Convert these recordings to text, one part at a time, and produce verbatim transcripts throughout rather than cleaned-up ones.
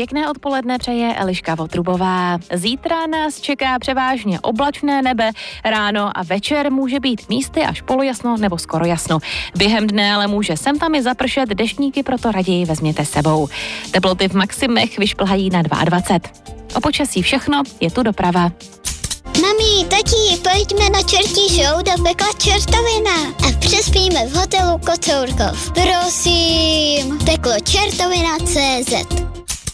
Pěkné odpoledne přeje Eliška Votrubová. Zítra nás čeká převážně oblačné nebe, ráno a večer může být místy až polojasno nebo skoro jasno. Během dne ale může sem tam i zapršet, deštníky proto raději vezměte sebou. Teploty v maximech vyšplhají na dvacet dva. O počasí všechno, je tu doprava. Mami, tati, pojďme na čertí show do pekla Čertovina a přespíme v hotelu Kocourkov. Prosím, peklo čertovina tečka cé zet.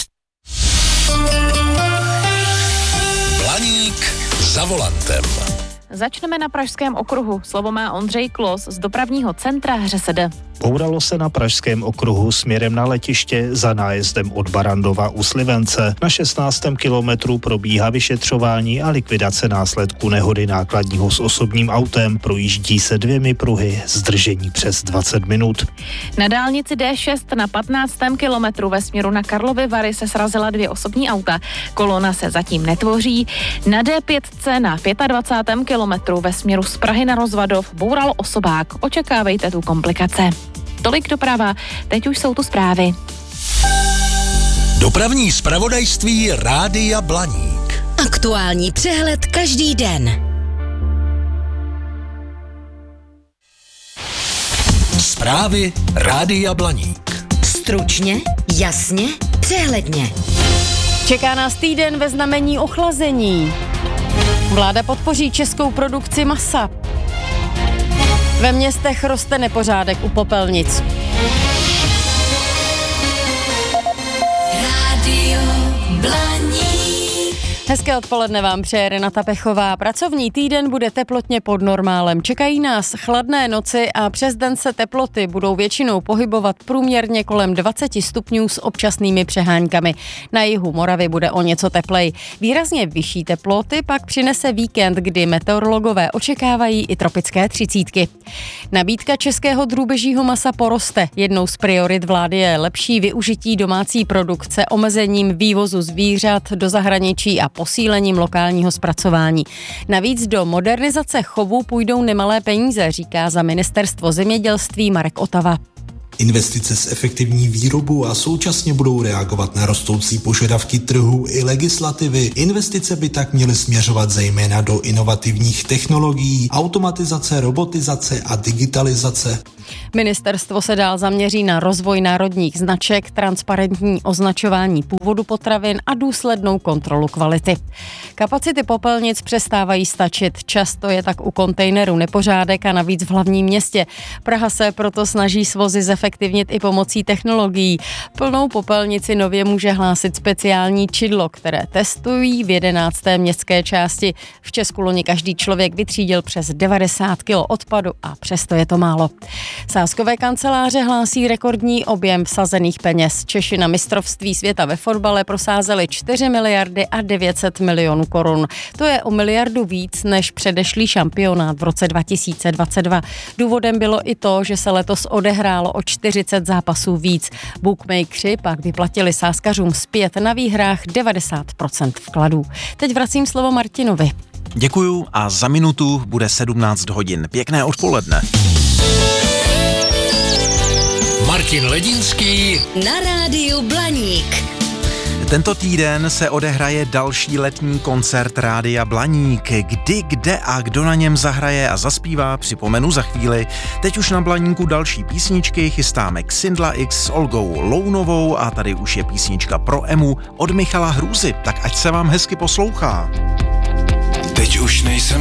Blaník za volantem. Začneme na Pražském okruhu. Slovo má Ondřej Klos z dopravního centra ŘSD. Bouralo se na Pražském okruhu směrem na letiště za nájezdem od Barandova u Slivence. Na šestnáctém kilometru probíhá vyšetřování a likvidace následků nehody nákladního s osobním autem. Projíždí se dvěmi pruhy, zdržení přes dvacet minut. Na dálnici D šest na patnáctém kilometru ve směru na Karlovy Vary se srazila dvě osobní auta. Kolona se zatím netvoří. Na D pět na dvacátém pátém kilometru ve směru z Prahy na Rozvadov boural osobák. Očekávejte tu komplikace. Tolik doprava, teď už jsou tu zprávy. Dopravní zpravodajství Rádia Blaník. Aktuální přehled každý den. Zprávy Rádia Blaník. Stručně, jasně, přehledně. Čeká nás týden ve znamení ochlazení. Vláda podpoří českou produkci masa. Ve městech roste nepořádek u popelnic. Rádio Blaník. Hezké odpoledne vám přeje Renata Pechová. Pracovní týden bude teplotně pod normálem. Čekají nás chladné noci a přes den se teploty budou většinou pohybovat průměrně kolem dvacet stupňů s občasnými přeháňkami. Na jihu Moravy bude o něco teplej. Výrazně vyšší teploty pak přinese víkend, kdy meteorologové očekávají i tropické třicítky. Nabídka českého drůbežího masa poroste. Jednou z priorit vlády je lepší využití domácí produkce omezením vývozu zvířat do zahraničí a posílením lokálního zpracování. Navíc do modernizace chovu půjdou nemalé peníze, říká za ministerstvo zemědělství Marek Otava. Investice zefektivní výrobu a současně budou reagovat na rostoucí požadavky trhu i legislativy. Investice by tak měly směřovat zejména do inovativních technologií, automatizace, robotizace a digitalizace. Ministerstvo se dál zaměří na rozvoj národních značek, transparentní označování původu potravin a důslednou kontrolu kvality. Kapacity popelnic přestávají stačit. Často je tak u kontejnerů nepořádek a navíc v hlavním městě. Praha se proto snaží svozy zefektivnit i pomocí technologií. Plnou popelnici nově může hlásit speciální čidlo, které testují v jedenácté městské části. V Česku loni každý člověk vytřídil přes devadesát kilo odpadu a přesto je to málo. Sázkové kanceláře hlásí rekordní objem vsazených peněz. Češi na mistrovství světa ve fotbale prosázeli čtyři miliardy a devět set milionů korun. To je o miliardu víc než předešlý šampionát v roce dva tisíce dvacet dva. Důvodem bylo i to, že se letos odehrálo o čtyřicet zápasů víc. Bookmakeri pak vyplatili sázkařům zpět na výhrách devadesát procent vkladů. Teď vracím slovo Martinovi. Děkuju a za minutu bude sedmnáct hodin. Pěkné odpoledne. Martin Ledínský Na rádiu Blaník. Tento týden se odehraje další letní koncert Rádia Blaník. Kdy, kde a kdo na něm zahraje a zaspívá, připomenu za chvíli. Teď už na Blaníku další písničky, chystáme Xindla X s Olgou Lounovou a tady už je písnička pro Emu od Michala Hrůzy. Tak ať se vám hezky poslouchá. Teď už nejsem